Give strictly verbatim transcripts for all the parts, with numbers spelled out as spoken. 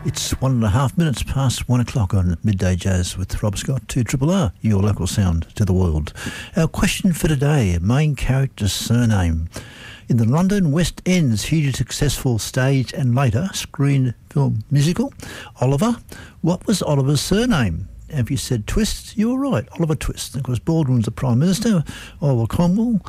It's one and a half minutes past one o'clock on Midday Jazz with Rob Scott to Triple R, your local sound to the world. Our question for today, main character's surname. In the London West End's hugely successful stage and later screen film musical, Oliver, what was Oliver's surname? And if you said Twist, you were right, Oliver Twist. Of course, Baldwin's the Prime Minister, Oliver Cromwell,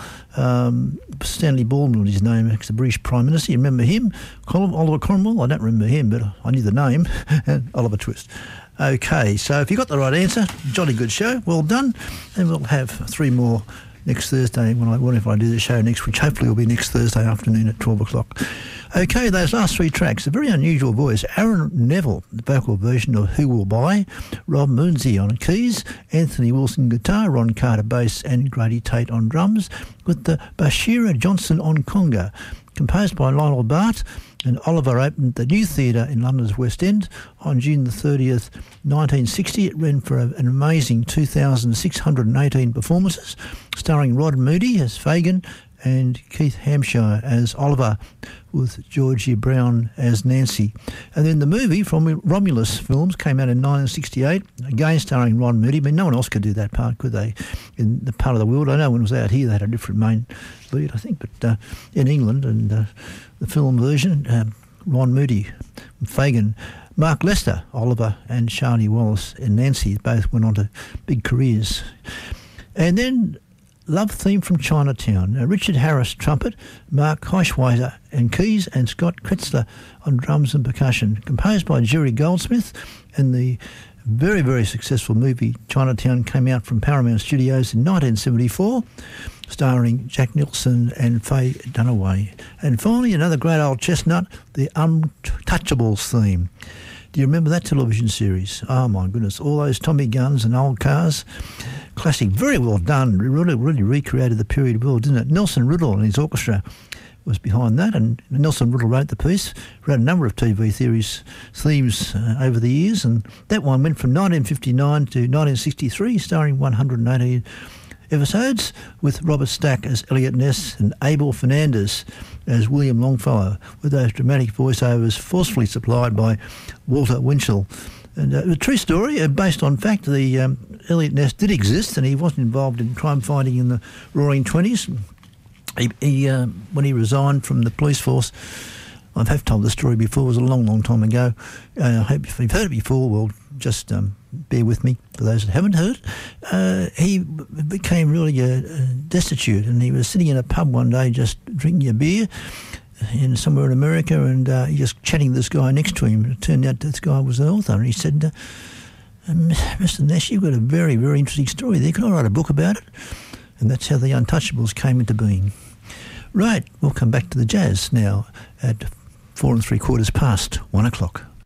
um, Stanley Baldwin was his name, he's the British Prime Minister. You remember him? Oliver Cromwell? I don't remember him, but I knew the name, and Oliver Twist. Okay, so if you got the right answer, jolly good show, well done, and we'll have three more next Thursday when I what if I do the show next, which hopefully will be next Thursday afternoon at twelve o'clock. Okay, those last three tracks, a very unusual voice. Aaron Neville, the vocal version of Who Will Buy, Rob Moonsey on keys, Anthony Wilson guitar, Ron Carter bass and Grady Tate on drums, with the Bashira Johnson on conga. Composed by Lionel Bart, and Oliver opened the New Theatre in London's West End on June the thirtieth, nineteen sixty. It ran for a, an amazing two thousand six hundred eighteen performances, starring Rod Moody as Fagin and Keith Hampshire as Oliver, with Georgie Brown as Nancy. And then the movie from Romulus Films came out in nineteen sixty-eight, again starring Ron Moody. I mean, no one else could do that part, could they, in the part of the world? I know when it was out here they had a different main lead, I think, but uh, in England and uh, the film version, uh, Ron Moody, Fagin, Mark Lester, Oliver, and Shani Wallace and Nancy both went on to big careers. And then Love Theme from Chinatown. Now, Richard Harris, trumpet, Mark Heischweiser and keys, and Scott Kretzler on drums and percussion. Composed by Jerry Goldsmith, and the very, very successful movie Chinatown came out from Paramount Studios in nineteen seventy-four, starring Jack Nicholson and Faye Dunaway. And finally, another great old chestnut, the Untouchables theme. Do you remember that television series? Oh, my goodness, all those Tommy guns and old cars. Classic, very well done, really, really recreated the period well, didn't it? Nelson Riddle and his orchestra was behind that, and Nelson Riddle wrote the piece, wrote a number of T V series themes uh, over the years, and that one went from nineteen fifty-nine to nineteen sixty-three, starring one hundred eighteen episodes, with Robert Stack as Elliot Ness and Abel Fernandez as William Longfellow, with those dramatic voiceovers forcefully supplied by Walter Winchell. And uh, a true story, uh, based on fact, the um, Elliot Ness did exist, and he wasn't involved in crime fighting in the Roaring Twenties. He, he uh, when he resigned from the police force, I have told the story before, it was a long, long time ago. Uh, I hope if you've heard it before, well, just um, bear with me for those that haven't heard. Uh, he became really uh, destitute, and he was sitting in a pub one day just drinking a beer in somewhere in America, and uh, he just chatting to this guy next to him. It turned out this guy was an author, and he said, uh, Mister Nash, you've got a very, very interesting story there. Can I write a book about it? And that's how the Untouchables came into being. Right, we'll come back to the jazz now at four and three quarters past one o'clock.